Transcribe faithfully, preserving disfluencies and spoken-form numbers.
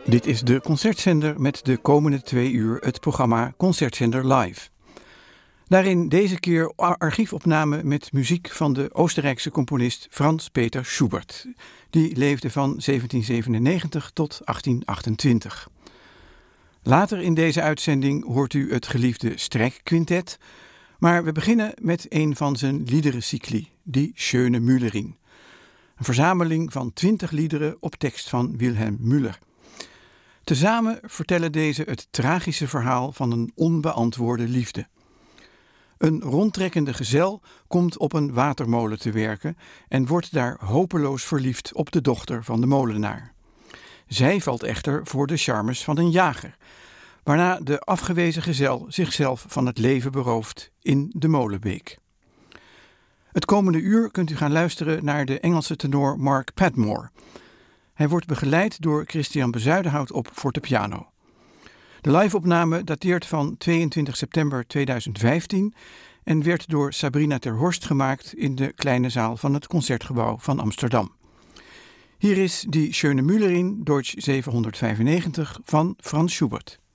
Dit is de Concertzender met de komende twee uur het programma Concertzender Live. Daarin deze keer archiefopname met muziek van de Oostenrijkse componist Franz Peter Schubert. Die leefde van zeventien zevenennegentig tot achttien achtentwintig. Later in deze uitzending hoort u het geliefde strijkquintet, maar we beginnen met een van zijn liederencycli, Die Schöne Müllerin. Een verzameling van twintig liederen op tekst van Wilhelm Müller. Tezamen vertellen deze het tragische verhaal van een onbeantwoorde liefde. Een rondtrekkende gezel komt op een watermolen te werken en wordt daar hopeloos verliefd op de dochter van de molenaar. Zij valt echter voor de charmes van een jager, waarna de afgewezen gezel zichzelf van het leven berooft in de molenbeek. Het komende uur kunt u gaan luisteren naar de Engelse tenor Mark Padmore. Hij wordt begeleid door Christian Bezuidenhout op fortepiano. De live-opname dateert van tweeëntwintig september tweeduizend vijftien en werd door Sabrina ter Horst gemaakt in de kleine zaal van het Concertgebouw van Amsterdam. Hier is Die Schöne Müllerin, Deutsch zevenhonderdvijfennegentig van Franz Schubert.